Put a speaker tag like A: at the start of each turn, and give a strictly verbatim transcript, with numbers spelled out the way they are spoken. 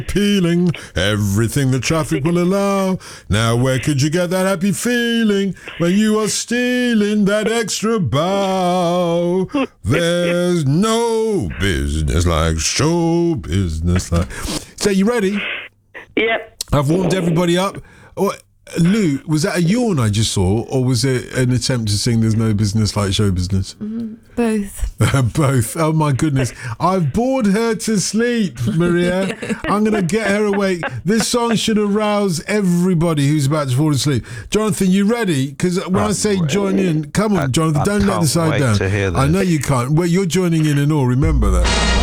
A: Peeling everything the traffic will allow. Now where could you get that happy feeling when you are stealing that extra bow? There's no business like show business like. So you ready?
B: Yep.
A: I've warmed everybody up. Oh, Lou, was that a yawn I just saw, or was it an attempt to sing There's No Business Like Show Business?
C: Mm, both.
A: Both. Oh, my goodness. I've bored her to sleep, Maria. I'm going to get her awake. This song should arouse everybody who's about to fall asleep. Jonathan, you ready? Because when I'm I say ready. Join in, come on, Jonathan, I, don't I let the side down. I know you can't. Well, you're joining in and all. Remember that.